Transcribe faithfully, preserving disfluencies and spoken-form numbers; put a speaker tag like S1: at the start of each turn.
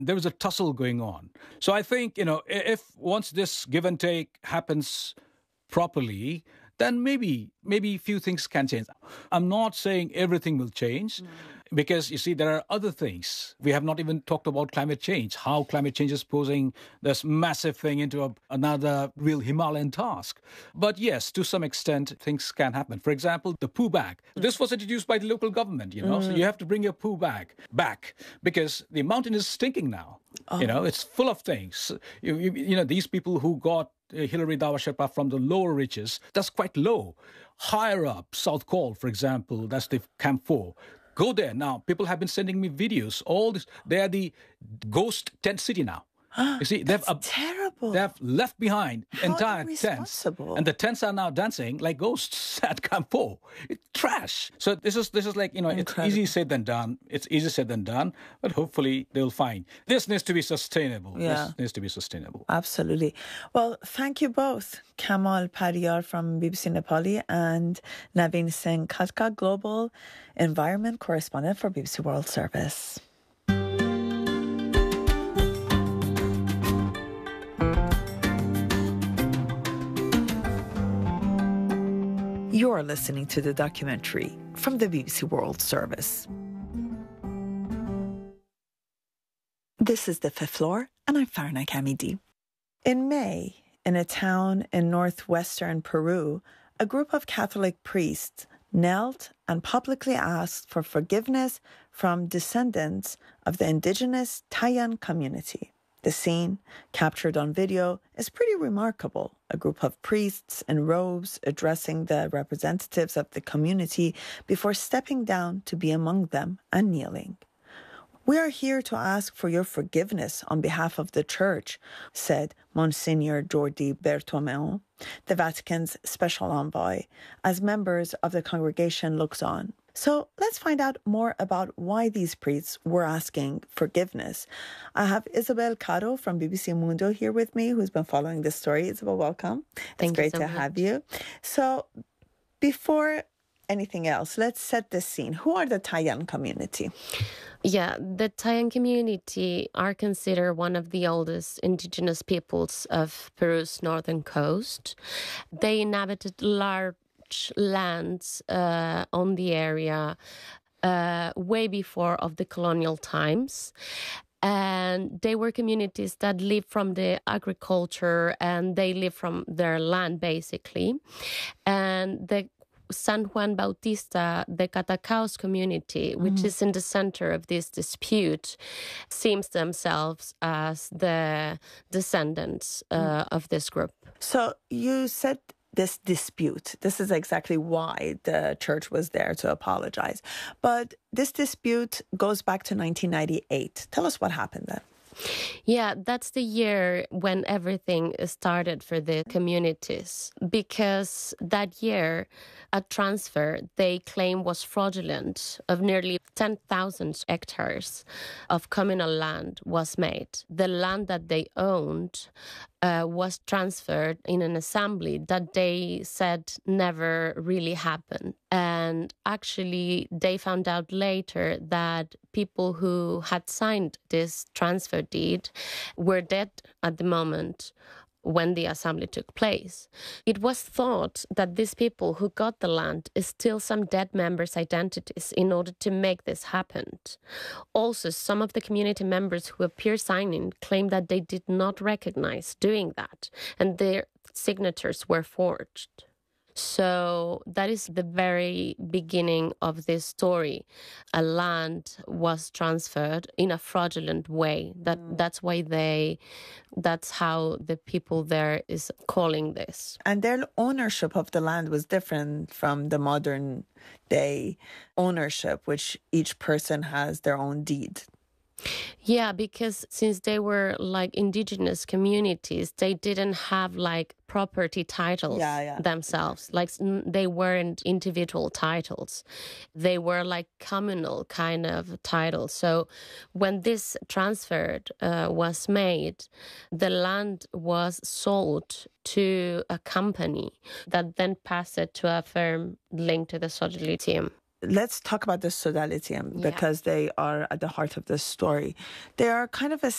S1: There was a tussle going on. So I think, you know, if once this give and take happens properly, then maybe, maybe few things can change. I'm not saying everything will change. Mm. Because, you see, there are other things. We have not even talked about climate change, how climate change is posing this massive thing into a, another real Himalayan task. But yes, to some extent, things can happen. For example, the poo bag. This was introduced by the local government, you know, mm. so you have to bring your poo bag back because the mountain is stinking now. Oh. You know, it's full of things. You, you, you know, these people who got Hilary Dawa Sherpa from the lower reaches, that's quite low. Higher up, South Col, for example, that's the Camp four. Go there. Now, people have been sending me videos. All this, they are the ghost tent city now. You see, they've
S2: That's terrible.
S1: They've left behind
S2: How
S1: entire tents, and the tents are now dancing like ghosts at Camp four. It's trash. So this is this is like you know, Incredible. It's easy said than done. It's easier said than done, but hopefully they'll find this needs to be sustainable.
S2: Yeah.
S1: This needs to be sustainable.
S2: Absolutely. Well, thank you both, Kamal Pariyar from B B C Nepali and Naveen Singh Khatka, Global Environment Correspondent for B B C World Service. You're listening to the documentary from the B B C World Service. This is The Fifth Floor, and I'm Farna Kamidi. In May, in a town in northwestern Peru, a group of Catholic priests knelt and publicly asked for forgiveness from descendants of the indigenous Tayan community. The scene, captured on video, is pretty remarkable. A group of priests in robes addressing the representatives of the community before stepping down to be among them and kneeling. "We are here to ask for your forgiveness on behalf of the Church," said Monsignor Jordi Bertomeu, the Vatican's special envoy, as members of the congregation looks on. So let's find out more about why these priests were asking forgiveness. I have Isabel Caro from B B C Mundo here with me, who's been following this story. Isabel, welcome.
S3: Thank
S2: it's great
S3: you so
S2: to
S3: much.
S2: have you. So before anything else, let's set the scene. Who are the Tayan community?
S3: Yeah, the Tayan community are considered one of the oldest indigenous peoples of Peru's northern coast. They inhabited large lands uh, on the area uh, way before of the colonial times. And they were communities that lived from the agriculture and they lived from their land, basically. And the San Juan Bautista, the Catacaos community, which mm-hmm. is in the center of this dispute, seems themselves as the descendants uh, mm. of this group.
S2: So you said this dispute. This is exactly why the church was there to apologize. But this dispute goes back to nineteen ninety-eight. Tell us what happened then.
S3: Yeah, that's the year when everything started for the communities, because that year a transfer they claim was fraudulent of nearly ten thousand hectares of communal land was made. The land that they owned uh, was transferred in an assembly that they said never really happened. And actually, they found out later that people who had signed this transfer deed were dead at the moment when the assembly took place. It was thought that these people who got the land steal some dead members' identities in order to make this happen. Also, some of the community members who appear signing claim that they did not recognize doing that, and their signatures were forged. So that is the very beginning of this story. A land was transferred in a fraudulent way. That mm. that's why they, that's how the people there is calling this.
S2: And their ownership of the land was different from the modern day ownership, which each person has their own deed.
S3: Yeah, because since they were like indigenous communities, they didn't have like property titles
S2: yeah, yeah.
S3: themselves. Like they weren't individual titles. They were like communal kind of titles. So when this transfer uh, was made, the land was sold to a company that then passed it to a firm linked to the Sojeli team.
S2: let's talk about the sodalitium
S3: Yeah.
S2: because they are at the heart of this story. They are kind of a